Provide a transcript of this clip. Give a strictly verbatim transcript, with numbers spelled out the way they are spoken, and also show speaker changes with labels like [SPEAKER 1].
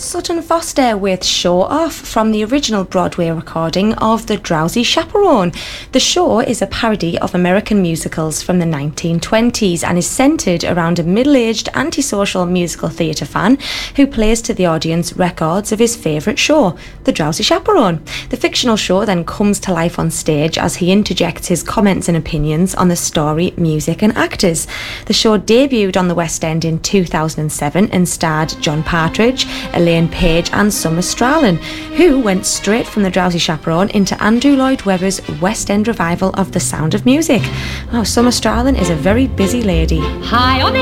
[SPEAKER 1] Sutton Foster with Show Off from the original Broadway recording of The Drowsy Chaperone. The show is a parody of American musicals from the nineteen twenties and is centred around a middle-aged antisocial musical theatre fan who plays to the audience records of his favourite show, The Drowsy Chaperone. The fictional show then comes to life on stage as he interjects his comments and opinions on the story, music and actors. The show debuted on the West End in two thousand seven and starred John Partridge, Elaine Page and Summer Stralin, who went straight from The Drowsy Chaperone into Andrew Lloyd Webber's West End revival of The Sound of Music. Oh, Summer Stralin is a very busy lady.
[SPEAKER 2] Hi, on